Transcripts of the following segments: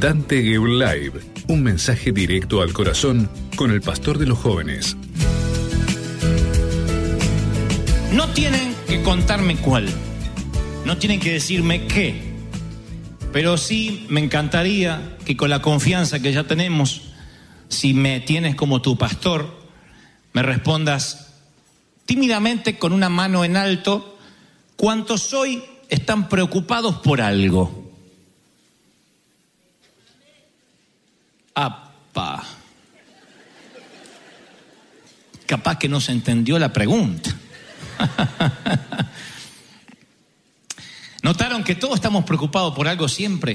Dante Gebel Live, un mensaje directo al corazón con el pastor de los jóvenes. No tienen que contarme cuál, no tienen que decirme qué, pero sí me encantaría que con la confianza que ya tenemos, si me tienes como tu pastor, me respondas tímidamente con una mano en alto, ¿cuántos hoy están preocupados por algo? ¡Apa! Capaz que no se entendió la pregunta. ¿Notaron que todos estamos preocupados por algo siempre?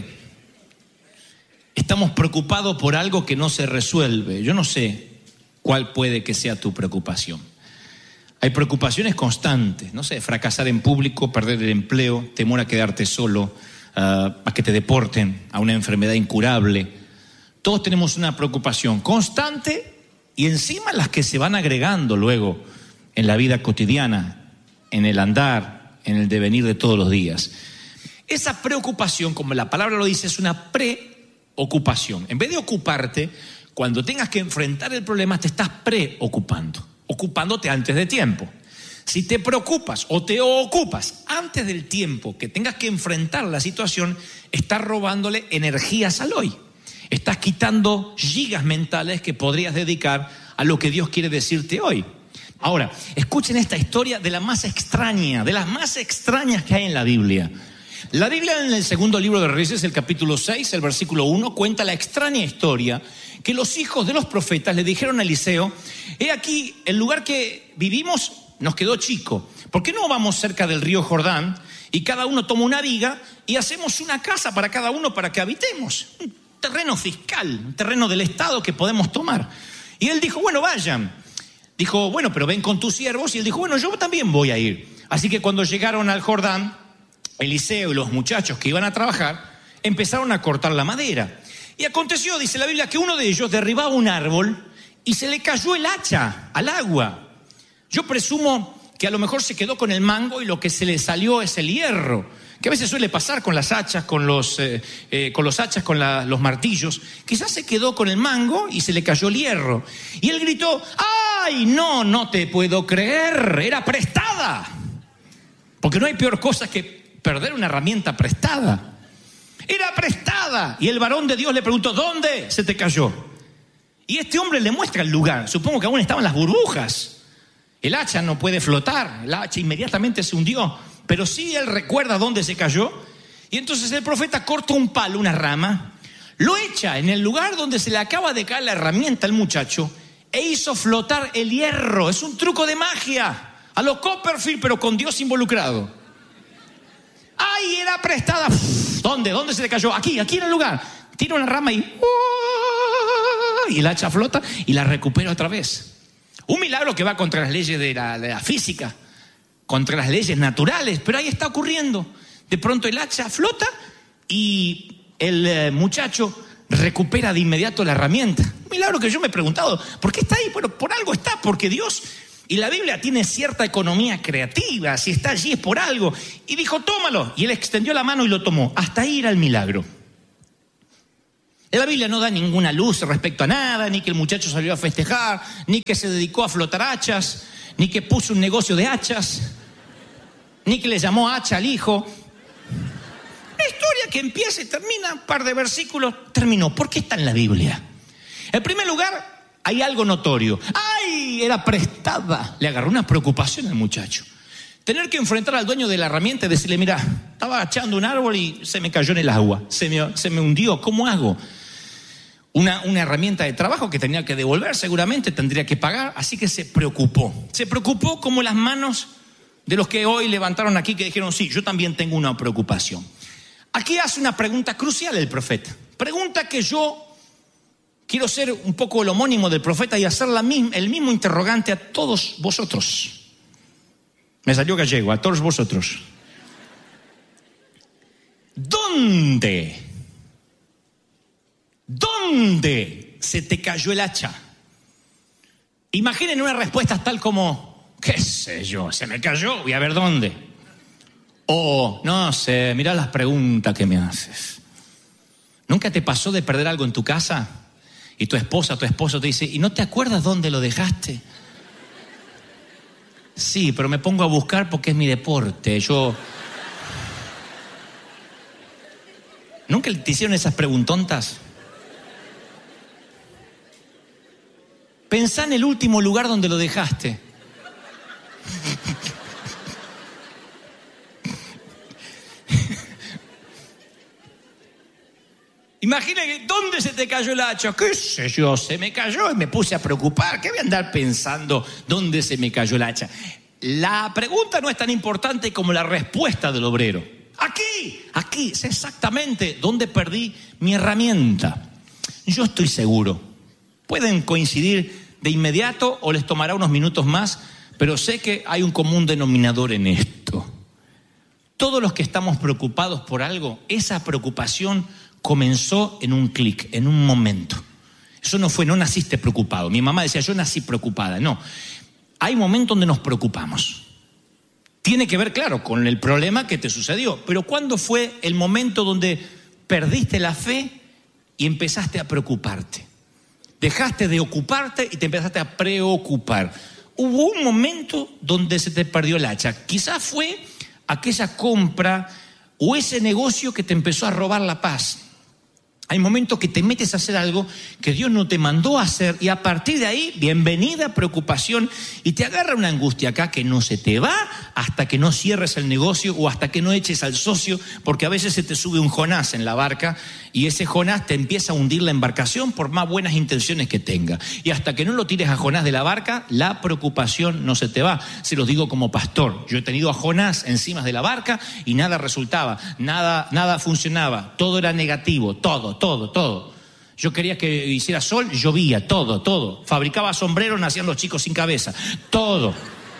Estamos preocupados por algo que no se resuelve. Yo no sé cuál puede que sea tu preocupación. Hay preocupaciones constantes, no sé, fracasar en público, perder el empleo, temor a quedarte solo, a que te deporten, a una enfermedad incurable. Todos tenemos una preocupación constante y encima las que se van agregando luego en la vida cotidiana, en el andar, en el devenir de todos los días. Esa preocupación, como la palabra lo dice, es una preocupación. En vez de ocuparte, cuando tengas que enfrentar el problema, te estás preocupando, ocupándote antes de tiempo. Si te preocupas o te ocupas antes del tiempo que tengas que enfrentar la situación, estás robándole energías al hoy. Estás quitando gigas mentales que podrías dedicar a lo que Dios quiere decirte hoy. Ahora, escuchen esta historia de la más extraña, de las más extrañas que hay en la Biblia. La Biblia en el segundo libro de Reyes, el capítulo 6, el versículo 1, cuenta la extraña historia que los hijos de los profetas le dijeron a Eliseo: he aquí, el lugar que vivimos nos quedó chico. ¿Por qué no vamos cerca del río Jordán y cada uno toma una viga y hacemos una casa para cada uno para que habitemos? Un terreno fiscal, un terreno del Estado que podemos tomar. Y él dijo, bueno, vayan. Dijo, bueno, pero ven con tus siervos. Y él dijo, bueno, yo también voy a ir. Así que cuando llegaron al Jordán, Eliseo y los muchachos que iban a trabajar empezaron a cortar la madera. Y aconteció, dice la Biblia, que uno de ellos derribaba un árbol y se le cayó el hacha al agua. Yo presumo que a lo mejor se quedó con el mango y lo que se le salió es el hierro, que a veces suele pasar con las hachas, con los martillos. Quizás se quedó con el mango y se le cayó el hierro. Y él gritó, ¡ay, no te puedo creer! Era prestada. Porque no hay peor cosa que perder una herramienta prestada. Era prestada. Y el varón de Dios le preguntó, ¿dónde se te cayó? Y este hombre le muestra el lugar. Supongo que aún estaban las burbujas. El hacha no puede flotar. El hacha inmediatamente se hundió. Pero sí él recuerda dónde se cayó. Y entonces el profeta corta un palo, una rama, lo echa en el lugar donde se le acaba de caer la herramienta al muchacho e hizo flotar el hierro. Es un truco de magia, a lo Copperfield, pero con Dios involucrado. ¡Ay, era prestada! ¿Dónde se le cayó? Aquí en el lugar. Tira una rama y el hacha flota y la recupera otra vez. Un milagro que va contra las leyes de la física, contra las leyes naturales, pero ahí está ocurriendo. De pronto el hacha flota y el muchacho recupera de inmediato la herramienta. Un milagro que yo me he preguntado, ¿por qué está ahí? Bueno, por algo está, porque Dios y la Biblia tiene cierta economía creativa. Si está allí es por algo. Y dijo, tómalo. Y él extendió la mano y lo tomó. Hasta ahí era el milagro. La Biblia no da ninguna luz respecto a nada, ni que el muchacho salió a festejar, ni que se dedicó a flotar hachas, ni que puso un negocio de hachas, ni que le llamó hacha al hijo. Una historia que empieza y termina, un par de versículos, terminó. ¿Por qué está en la Biblia? En primer lugar, hay algo notorio. ¡Ay! Era prestada. Le agarró una preocupación al muchacho. Tener que enfrentar al dueño de la herramienta y decirle, mira, estaba agachando un árbol y se me cayó en el agua. Se me hundió. ¿Cómo hago? Una herramienta de trabajo que tenía que devolver, seguramente tendría que pagar. Así que se preocupó. Se preocupó como las manos de los que hoy levantaron aquí que dijeron, sí, yo también tengo una preocupación. Aquí hace una pregunta crucial el profeta. Pregunta que yo quiero ser un poco el homónimo del profeta y hacer el mismo interrogante a todos vosotros. Me salió gallego, a todos vosotros. ¿Dónde se te cayó el hacha? Imaginen una respuesta tal como, qué sé yo, se me cayó, voy a ver dónde. O, no sé, mirá las preguntas que me haces. ¿Nunca te pasó de perder algo en tu casa? Y tu esposo te dice, ¿y no te acuerdas dónde lo dejaste? Sí, pero me pongo a buscar porque es mi deporte. ¿Nunca te hicieron esas preguntontas? Pensá en el último lugar donde lo dejaste. Imagínate, ¿dónde se te cayó el hacha? ¿Qué sé yo? Se me cayó y me puse a preocupar. ¿Qué voy a andar pensando dónde se me cayó el hacha? La pregunta no es tan importante como la respuesta del obrero. Aquí, sé exactamente dónde perdí mi herramienta. Yo estoy seguro. Pueden coincidir de inmediato o les tomará unos minutos más, pero sé que hay un común denominador en esto. Todos los que estamos preocupados por algo, esa preocupación comenzó en un clic, en un momento. Eso no naciste preocupado. Mi mamá decía, yo nací preocupada. No, hay momentos donde nos preocupamos. Tiene que ver, claro, con el problema que te sucedió. Pero ¿cuándo fue el momento donde perdiste la fe y empezaste a preocuparte? Dejaste de ocuparte y te empezaste a preocupar. Hubo un momento donde se te perdió el hacha. Quizás fue aquella compra o ese negocio que te empezó a robar la paz. Hay momentos que te metes a hacer algo que Dios no te mandó a hacer y a partir de ahí, bienvenida preocupación y te agarra una angustia acá que no se te va hasta que no cierres el negocio o hasta que no eches al socio, porque a veces se te sube un Jonás en la barca y ese Jonás te empieza a hundir la embarcación por más buenas intenciones que tenga. Y hasta que no lo tires a Jonás de la barca, la preocupación no se te va. Se los digo como pastor. Yo he tenido a Jonás encima de la barca y nada resultaba, nada funcionaba, todo era negativo, todo. Yo quería que hiciera sol, llovía, todo. Fabricaba sombreros, nacían los chicos sin cabeza, todo.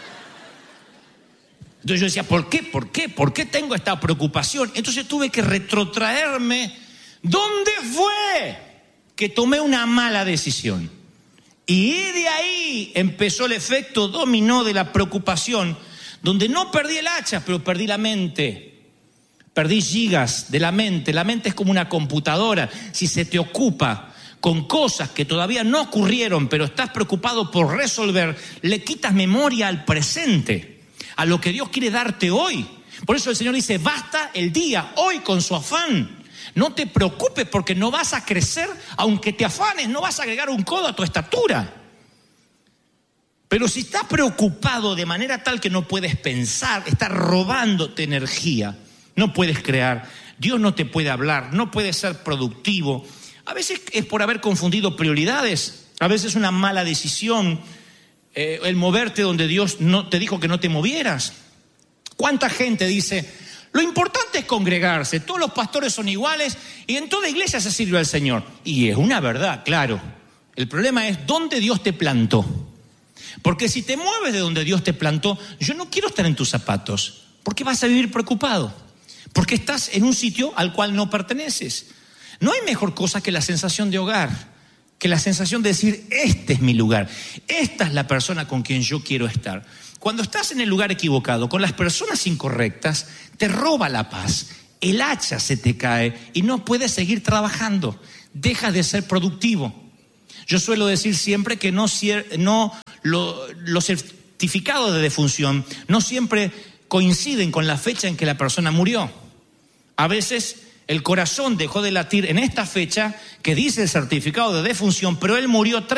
Entonces yo decía, ¿por qué tengo esta preocupación? Entonces tuve que retrotraerme. ¿Dónde fue que tomé una mala decisión? Y de ahí empezó el efecto dominó de la preocupación, donde no perdí el hacha, pero perdí la mente. Perdí gigas de la mente. La mente es como una computadora. Si se te ocupa con cosas que todavía no ocurrieron, pero estás preocupado por resolver, le quitas memoria al presente, a lo que Dios quiere darte hoy. Por eso el Señor dice, basta el día, hoy con su afán. No te preocupes porque no vas a crecer, aunque te afanes, no vas a agregar un codo a tu estatura. Pero si estás preocupado de manera tal que no puedes pensar, estás robándote energía. No puedes crear, Dios no te puede hablar, no puedes ser productivo. A veces es por haber confundido prioridades, a veces es una mala decisión, el moverte donde Dios no te dijo que no te movieras. ¿Cuánta gente dice, lo importante es congregarse, todos los pastores son iguales y en toda iglesia se sirve al Señor? Y es una verdad, claro. El problema es dónde Dios te plantó. Porque si te mueves de donde Dios te plantó, yo no quiero estar en tus zapatos, porque vas a vivir preocupado. Porque estás en un sitio al cual no perteneces. No hay mejor cosa que la sensación de hogar, que la sensación de decir, este es mi lugar, esta es la persona con quien yo quiero estar. Cuando estás en el lugar equivocado, con las personas incorrectas, te roba la paz, el hacha se te cae y no puedes seguir trabajando, dejas de ser productivo. Yo suelo decir siempre que los certificados de defunción no siempre coinciden con la fecha en que la persona murió. A veces el corazón dejó de latir en esta fecha que dice el certificado de defunción, pero él murió